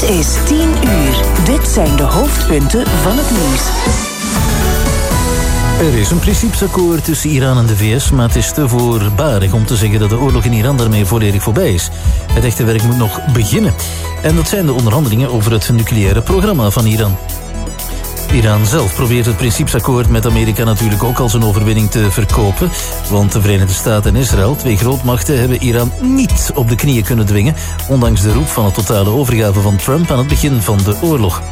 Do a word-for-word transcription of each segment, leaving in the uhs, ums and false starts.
Het is tien uur. Dit zijn de hoofdpunten van het nieuws. Er is een principesakkoord tussen Iran en de V S, maar het is te voorbarig om te zeggen dat de oorlog in Iran daarmee volledig voorbij is. Het echte werk moet nog beginnen. En dat zijn de onderhandelingen over het nucleaire programma van Iran. Iran zelf probeert het principesakkoord met Amerika natuurlijk ook als een overwinning te verkopen. Want de Verenigde Staten en Israël, twee grootmachten, hebben Iran niet op de knieën kunnen dwingen, ondanks de roep van een totale overgave van Trump aan het begin van de oorlog.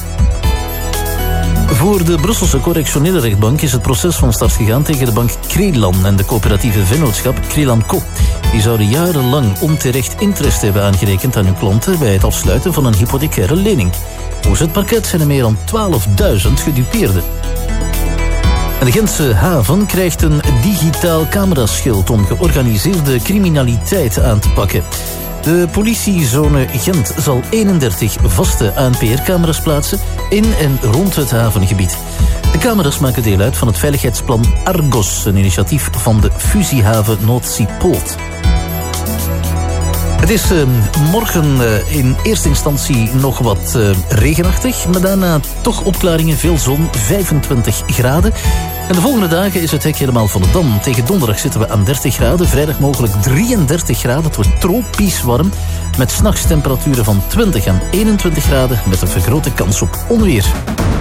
Voor de Brusselse correctionele rechtbank is het proces van start gegaan tegen de bank Krelan en de coöperatieve vennootschap Krelan Co. Die zouden jarenlang onterecht interest hebben aangerekend aan hun klanten bij het afsluiten van een hypothecaire lening. Volgens het parket zijn er meer dan twaalfduizend gedupeerden. En de Gentse haven krijgt een digitaal cameraschild om georganiseerde criminaliteit aan te pakken. De politiezone Gent zal eenendertig vaste A N P R-camera's plaatsen in en rond het havengebied. De camera's maken deel uit van het veiligheidsplan Argos, een initiatief van de fusiehaven Noordseepoort. Het is uh, morgen uh, in eerste instantie nog wat uh, regenachtig, maar daarna toch opklaringen, veel zon, vijfentwintig graden. En de volgende dagen is het hek helemaal van de dam. Tegen donderdag zitten we aan dertig graden, vrijdag mogelijk drieëndertig graden. Het wordt tropisch warm, met 's nachts temperaturen van twintig en eenentwintig graden, met een vergrote kans op onweer.